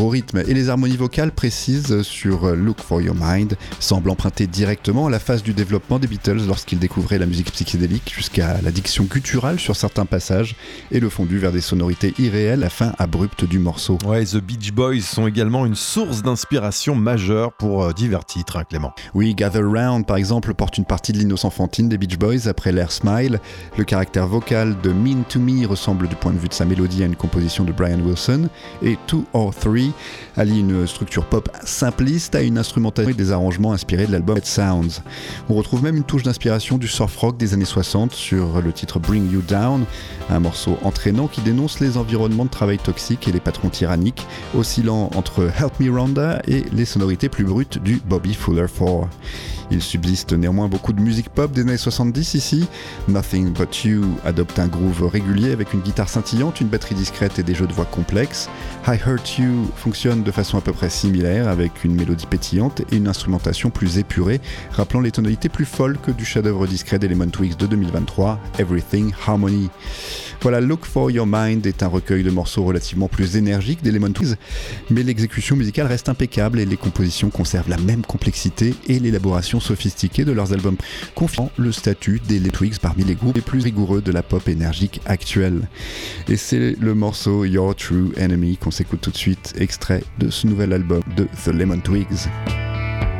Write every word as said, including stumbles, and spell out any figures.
nouveaux rythmes et les harmonies vocales précises sur Look for Your Mind semblent emprunter directement à la phase du développement des Beatles lorsqu'ils découvraient la musique psychédélique jusqu'à la diction gutturale sur certains passages et le fondu vers des sonorités irréelles à la fin abrupte du morceau. Ouais, The Beach Boys sont également une source d'inspiration majeure pour euh, divers titres, hein, Clément. Oui, Gather Round par exemple porte une partie de l'innocence enfantine des Beach Boys après l'air Smile. Le caractère vocal de Mean to Me ressemble du point de vue de sa mélodie à une composition de Brian Wilson et Two or Three allie une structure pop simpliste à une instrumentation et des arrangements inspirés de l'album Pet Sounds. On retrouve même une touche d'inspiration du surf rock des années soixante sur le titre Bring You Down, un morceau entraînant qui dénonce les environnements de travail toxiques et les patrons tyranniques, oscillant entre Help Me Rhonda et les sonorités plus brutes du Bobby Fuller four. Il subsiste néanmoins beaucoup de musique pop des années soixante-dix ici. Nothing But You adopte un groove régulier avec une guitare scintillante, une batterie discrète et des jeux de voix complexes. I Hurt You fonctionne de façon à peu près similaire avec une mélodie pétillante et une instrumentation plus épurée, rappelant les tonalités plus folk du chef-d'œuvre discret des Lemon Twigs de deux mille vingt-trois, Everything Harmony. Voilà, Look for Your Mind est un recueil de morceaux relativement plus énergiques des Lemon Twigs, mais l'exécution musicale reste impeccable et les compositions conservent la même complexité et l'élaboration sophistiquée de leurs albums, confiant le statut des Lemon Twigs parmi les groupes les plus rigoureux de la pop énergique actuelle. Et c'est le morceau Your True Enemy qu'on s'écoute tout de suite, extrait de ce nouvel album de The Lemon Twigs.